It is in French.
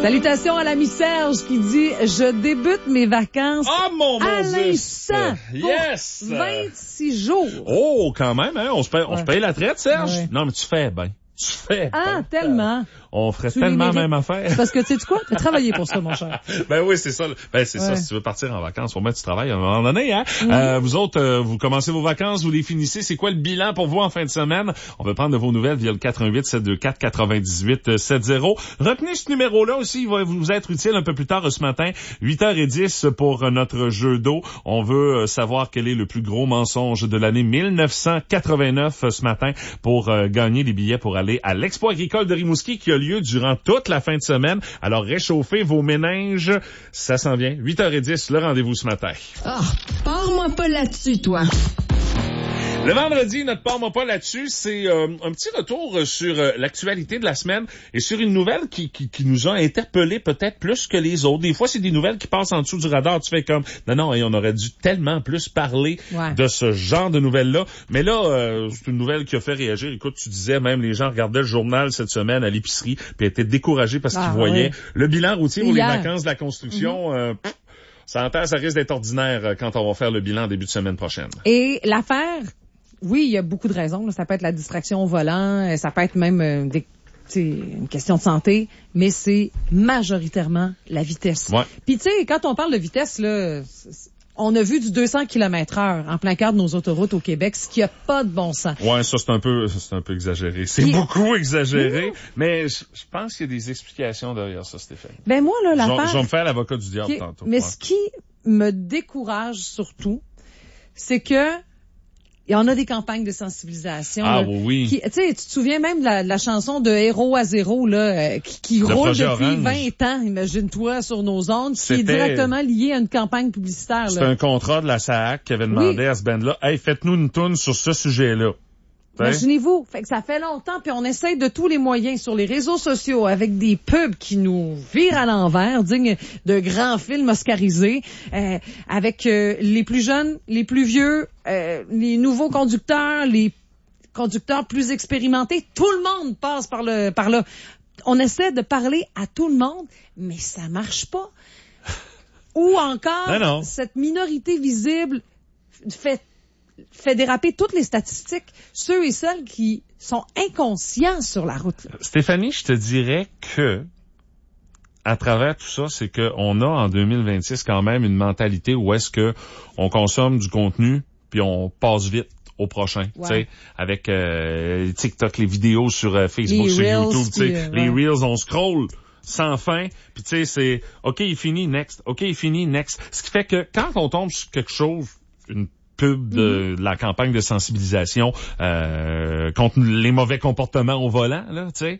Salutations à l'ami Serge qui dit « Je débute mes vacances à l'instant Yes! pour 26 jours. » Oh, quand même, hein? On se paye la traite, Serge? Ouais. Non, mais tu fais bien. Tellement. On ferait tellement la même affaire. Parce que tu sais quoi? T'as travaillé pour ça, mon cher. Ben oui, c'est ça. Ben c'est ça. Si tu veux partir en vacances, faut mettre du travail à un moment donné, hein. Vous autres, vous commencez vos vacances, vous les finissez. C'est quoi le bilan pour vous en fin de semaine? On veut prendre de vos nouvelles via le 418-724-9870. Retenez ce numéro-là aussi. Il va vous être utile un peu plus tard ce matin. 8h10 pour notre jeu d'eau. On veut savoir quel est le plus gros mensonge de l'année 1989 ce matin pour gagner des billets pour aller à l'Expo agricole de Rimouski qui a lieu durant toute la fin de semaine. Alors, réchauffez vos méninges. Ça s'en vient. 8h10, le rendez-vous ce matin. Pars-moi pas là-dessus, toi. Le vendredi, notre Parle-moi pas là-dessus, c'est un petit retour sur l'actualité de la semaine et sur une nouvelle qui nous a interpellés peut-être plus que les autres. Des fois, c'est des nouvelles qui passent en dessous du radar. Tu fais comme, non, on aurait dû tellement plus parler de ce genre de nouvelles-là. Mais là, c'est une nouvelle qui a fait réagir. Écoute, tu disais, même les gens regardaient le journal cette semaine à l'épicerie puis étaient découragés parce qu'ils voyaient le bilan routier pour les vacances de la construction. Ça risque d'être ordinaire quand on va faire le bilan en début de semaine prochaine. Et l'affaire... Oui, il y a beaucoup de raisons. Ça peut être la distraction au volant, ça peut être même une question de santé, mais c'est majoritairement la vitesse. Ouais. Puis tu sais, quand on parle de vitesse, là, on a vu du 200 km/h en plein cœur de nos autoroutes au Québec, ce qui a pas de bon sens. Ouais, ça c'est un peu exagéré. C'est beaucoup exagéré, mais je pense qu'il y a des explications derrière ça, Stéphane. Ben moi là, l'affaire. Je vais me faire l'avocat du diable tantôt. Mais ce qui me décourage surtout, c'est que il y en a des campagnes de sensibilisation. Oui. Tu sais, tu te souviens même de la chanson de Héros à zéro là, qui roule depuis Orange. 20 ans, imagine-toi, sur nos ondes, qui est directement lié à une campagne publicitaire. C'est un contrat de la SAAC qui avait demandé à ce band-là, « Hey, faites-nous une toune sur ce sujet-là. » Imaginez-vous, fait que ça fait longtemps, puis on essaye de tous les moyens sur les réseaux sociaux avec des pubs qui nous virent à l'envers, dignes de grands films oscarisés, avec les plus jeunes, les plus vieux, les nouveaux conducteurs, les conducteurs plus expérimentés. Tout le monde passe par là. On essaie de parler à tout le monde, mais ça marche pas. Ou encore, cette minorité visible fait déraper toutes les statistiques, ceux et celles qui sont inconscients sur la route. Stéphanie, je te dirais que à travers tout ça, c'est que on a en 2026 quand même une mentalité où est-ce que on consomme du contenu puis on passe vite au prochain, tu sais, avec TikTok, les vidéos sur Facebook, sur YouTube, tu sais, les Reels, on scroll sans fin, puis tu sais, c'est OK, il finit, next, OK, il finit, next. Ce qui fait que quand on tombe sur quelque chose, une pub de la campagne de sensibilisation contre les mauvais comportements au volant, là, tu sais,